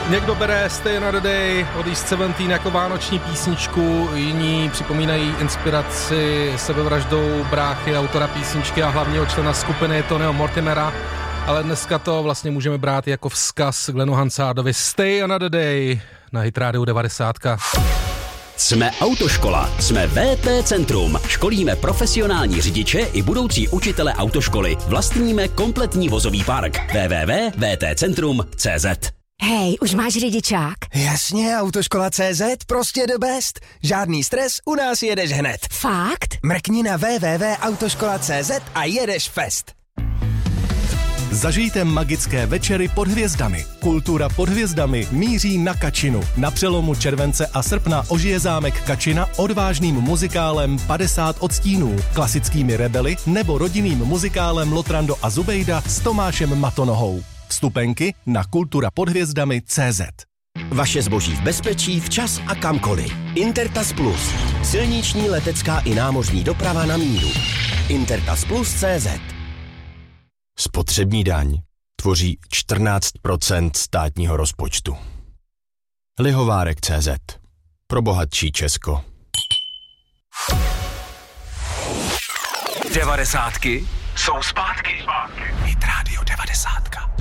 Někdo bere Stay Another Day od East 17 jako vánoční písničku, jiní připomínají inspiraci sebevraždou bráchy, autora písničky a hlavního člena skupiny Tonyho Mortimera, ale dneska to vlastně můžeme brát jako vzkaz Glenu Hansardovi. Stay Another Day na Hit Radio 90. Jsme autoškola, jsme VT Centrum. Školíme profesionální řidiče i budoucí učitele autoškoly. Vlastníme kompletní vozový park. www.vtcentrum.cz. Hej, už máš řidičák? Jasně, autoškola.cz, prostě the best. Žádný stres, u nás jedeš hned. Fakt? Mrkni na www.autoškola.cz a jedeš fest. Zažijte magické večery pod hvězdami. Kultura pod hvězdami míří na Kačinu. Na přelomu července a srpna ožije zámek Kačina odvážným muzikálem 50 odstínů, klasickými rebely nebo rodinným muzikálem Lotrando a Zubejda s Tomášem Matonohou. Vstupenky na kulturapodhvězdami.cz. Vaše zboží v bezpečí, včas a kamkoliv. Intertas Plus. Silniční, letecká i námořní doprava na míru. Intertasplus.cz. Spotřební daň tvoří 14% státního rozpočtu. Lihovárek.cz. Pro bohatší Česko. 90 jsou zpátky. Hit Radio 90.